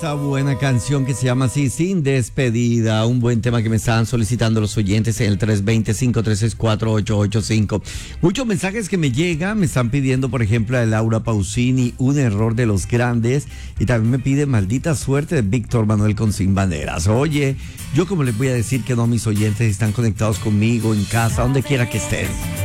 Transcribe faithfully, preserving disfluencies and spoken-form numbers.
esta buena canción que se llama así, Sin Despedida, un buen tema que me estaban solicitando los oyentes en el tres dos cero, cinco tres seis cuatro, ocho ocho cinco. Muchos mensajes que me llegan, me están pidiendo, por ejemplo, de Laura Pausini, Un error de los grandes, y también me pide Maldita suerte de Víctor Manuel con Sin Banderas. Oye, yo como les voy a decir que no, mis oyentes están conectados conmigo en casa, donde quiera que estén.